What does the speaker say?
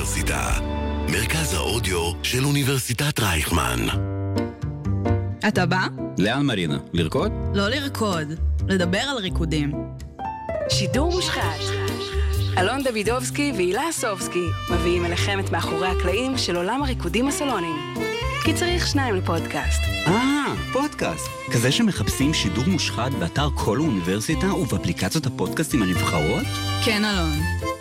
האוניברסיטה, מרכז האודיו של אוניברסיטת רייכמן. אתה בא? לאן מרינה? לרקוד? לא לרקוד, לדבר על ריקודים. שידור מושחת. אלון דוידובסקי והילה סובסקי מביאים אליכם את מאחורי הקלעים של עולם הריקודים הסלוניים. כי צריך שניים לפודקאסט. פודקאסט. כזה שמחפשים שידור מושחת באתר כל האוניברסיטה ובאפליקציות הפודקאסטים הנבחרות? כן, אלון.